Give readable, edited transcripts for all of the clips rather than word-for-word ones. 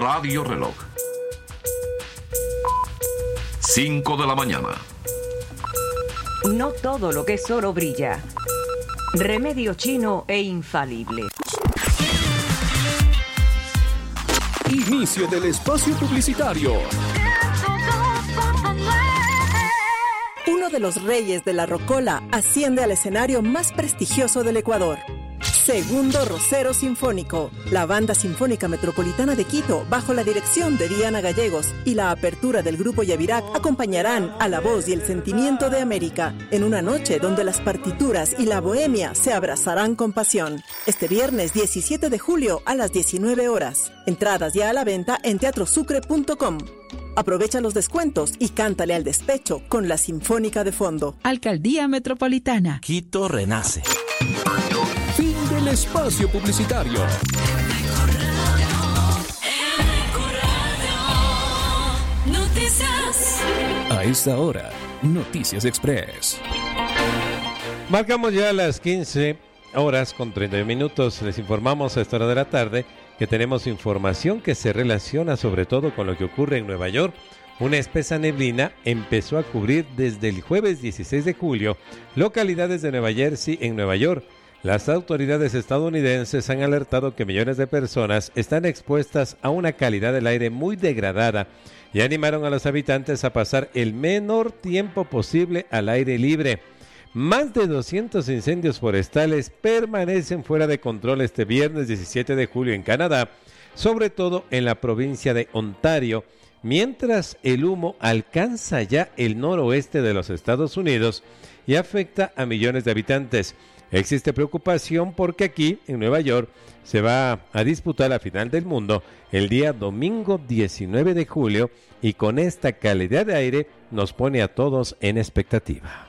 Radio Reloj. 5 de la mañana. No todo lo que es oro brilla. Remedio chino e infalible. Inicio del espacio publicitario. Uno de los reyes de la rocola asciende al escenario más prestigioso del Ecuador. Segundo Rocero Sinfónico, la Banda Sinfónica Metropolitana de Quito, bajo la dirección de Diana Gallegos y la apertura del Grupo Yavirac, acompañarán a la voz y el sentimiento de América en una noche donde las partituras y la bohemia se abrazarán con pasión. Este viernes 17 de julio a las 19 horas. Entradas ya a la venta en teatrosucre.com. Aprovecha los descuentos y cántale al despecho con la Sinfónica de fondo. Alcaldía Metropolitana. Quito renace. Fin del espacio publicitario. A esta hora, Noticias Express. Marcamos ya las 15 horas con 30 minutos. Les informamos a esta hora de la tarde que tenemos información que se relaciona sobre todo con lo que ocurre en Nueva York. Una espesa neblina empezó a cubrir desde el jueves 16 de julio localidades de Nueva Jersey en Nueva York. Las autoridades estadounidenses han alertado que millones de personas están expuestas a una calidad del aire muy degradada y animaron a los habitantes a pasar el menor tiempo posible al aire libre. Más de 200 incendios forestales permanecen fuera de control este viernes 17 de julio en Canadá, sobre todo en la provincia de Ontario, mientras el humo alcanza ya el noroeste de los Estados Unidos y afecta a millones de habitantes. Existe preocupación porque aquí, en Nueva York, se va a disputar la final del mundo el día domingo 19 de julio y con esta calidad de aire nos pone a todos en expectativa.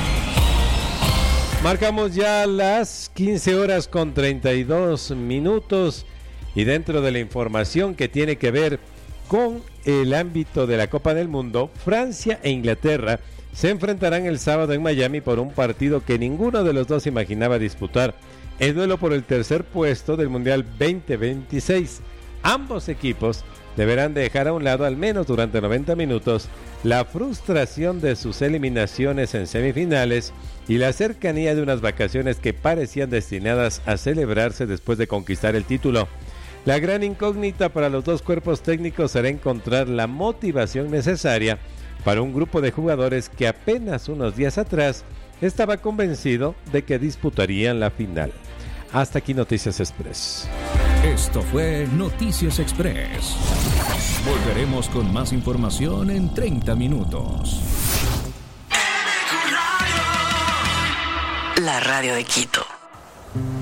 Marcamos ya las 15 horas con 32 minutos y dentro de la información que tiene que ver con el ámbito de la Copa del Mundo, Francia e Inglaterra se enfrentarán el sábado en Miami por un partido que ninguno de los dos imaginaba disputar, el duelo por el tercer puesto del Mundial 2026. Ambos equipos deberán dejar a un lado al menos durante 90 minutos la frustración de sus eliminaciones en semifinales y la cercanía de unas vacaciones que parecían destinadas a celebrarse después de conquistar el título. La gran incógnita para los dos cuerpos técnicos será encontrar la motivación necesaria para un grupo de jugadores que apenas unos días atrás estaba convencido de que disputarían la final. Hasta aquí Noticias Express. Esto fue Noticias Express. Volveremos con más información en 30 minutos. La radio de Quito.